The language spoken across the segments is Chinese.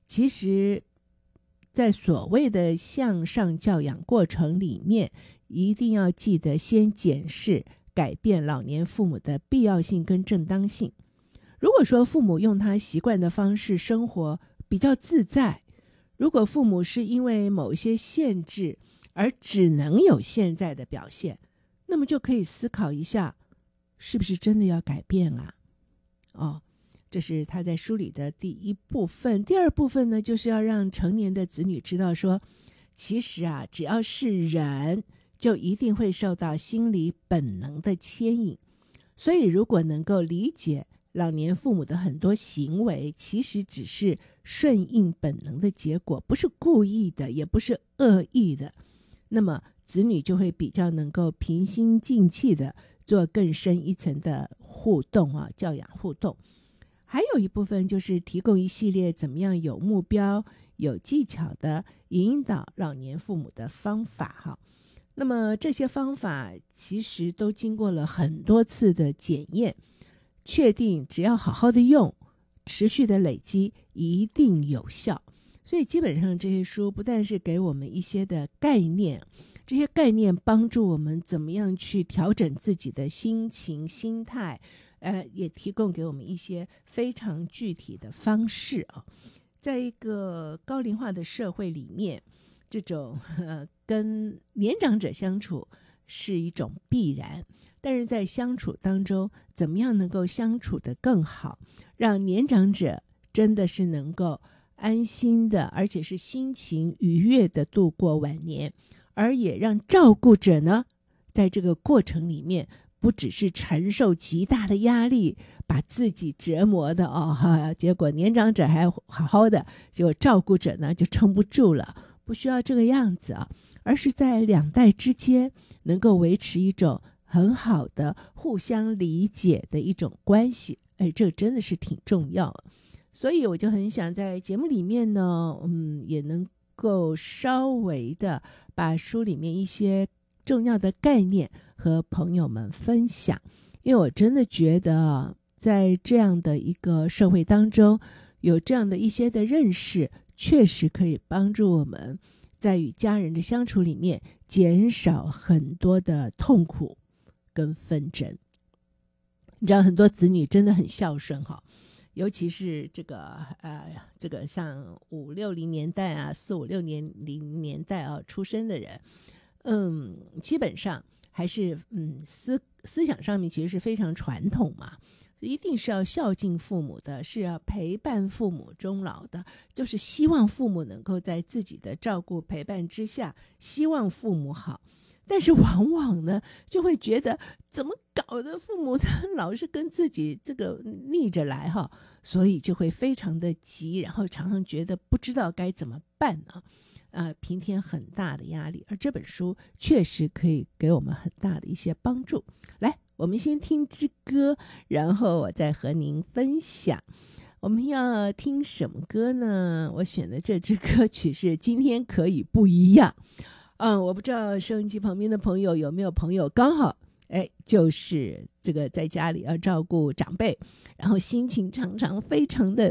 其实在所谓的向上教养过程里面，一定要记得先检视改变老年父母的必要性跟正当性。如果说父母用他习惯的方式生活比较自在，如果父母是因为某些限制而只能有现在的表现，那么就可以思考一下，是不是真的要改变啊？这是他在书里的第一部分。第二部分呢，就是要让成年的子女知道说，其实啊，只要是人，就一定会受到心理本能的牵引。所以如果能够理解老年父母的很多行为其实只是顺应本能的结果，不是故意的，也不是恶意的，那么子女就会比较能够平心静气的做更深一层的互动啊，教养互动。还有一部分就是提供一系列怎么样有目标、有技巧的引导老年父母的方法哈。那么这些方法其实都经过了很多次的检验，确定只要好好的用，持续的累积一定有效。所以基本上这些书不但是给我们一些的概念，这些概念帮助我们怎么样去调整自己的心情、心态，也提供给我们一些非常具体的方式啊。在一个高龄化的社会里面，这种跟年长者相处是一种必然，但是在相处当中，怎么样能够相处得更好，让年长者真的是能够安心的，而且是心情愉悦的度过晚年，而也让照顾者呢，在这个过程里面不只是承受极大的压力，把自己折磨的结果年长者还好好的，结果照顾者呢就撑不住了，不需要这个样子啊，而是在两代之间能够维持一种很好的互相理解的一种关系，这真的是挺重要的。所以我就很想在节目里面呢，也能够稍微的把书里面一些重要的概念和朋友们分享，因为我真的觉得在这样的一个社会当中，有这样的一些的认识，确实可以帮助我们在与家人的相处里面减少很多的痛苦跟纷争。你知道很多子女真的很孝顺哈，尤其是这个像5、60年代啊，4、5、6年代啊出生的人，基本上还是思想上面其实是非常传统嘛，一定是要孝敬父母的，是要陪伴父母终老的，就是希望父母能够在自己的照顾陪伴之下，希望父母好。但是往往呢，就会觉得怎么搞的，父母他老是跟自己这个逆着来哈，所以就会非常的急，然后常常觉得不知道该怎么办呢，平添很大的压力。而这本书确实可以给我们很大的一些帮助。来，我们先听支歌，然后我再和您分享。我们要听什么歌呢？我选的这支歌曲是《今天可以不一样》。我不知道收音机旁边的朋友有没有朋友刚好就是这个在家里要照顾长辈，然后心情常常非常的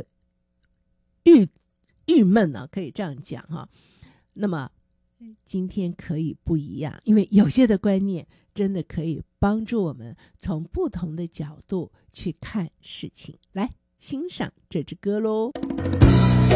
郁闷啊，可以这样讲哈。那么今天可以不一样，因为有些的观念真的可以帮助我们从不同的角度去看事情。来欣赏这支歌咯。